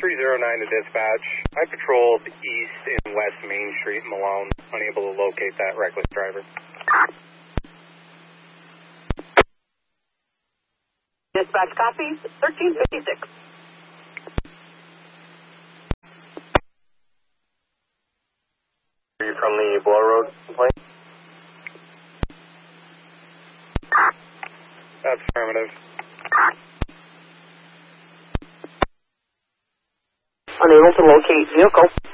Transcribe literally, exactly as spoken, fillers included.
three zero nine to dispatch. I patrolled East and West Main Street in Malone, unable to locate that reckless driver. Dispatch copies, thirteen fifty-six. Are you from the Bloor Road complaint? That's affirmative. Unable to locate vehicle.